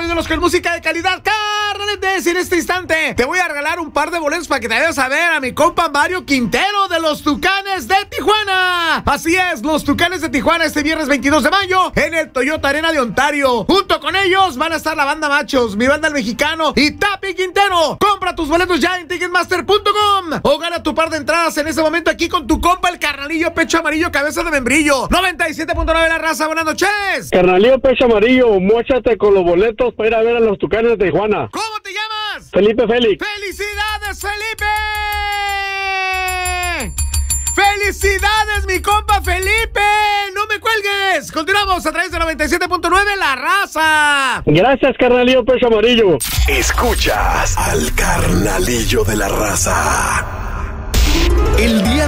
Vámonos con música de calidad, carnales. En este instante te voy a regalar un par de boletos para que te vayas a ver a mi compa Mario Quintero de los Tucanes de Tijuana. Así es, los Tucanes de Tijuana este viernes 22 de mayo en el Toyota Arena de Ontario. Junto con ellos van a estar la banda Machos, mi banda El Mexicano y Tapi Quintero. Compra tus boletos ya en Ticketmaster.com o gana tu par de entradas en este momento aquí con tu compa el carnalillo Pecho Amarillo, cabeza de membrillo. 97.9 La Raza, buenas noches. Carnalillo Pecho Amarillo, móchate con los boletos para ir a ver a los Tucanes de Tijuana. ¿Cómo te llamas? Felipe Félix. ¡Felicidades, Felipe! ¡Felicidades, mi compa Felipe! ¡No me cuelgues! Continuamos a través de 97.9 La Raza. Gracias, carnalillo Pecho Amarillo. Escuchas al carnalillo de La Raza. El día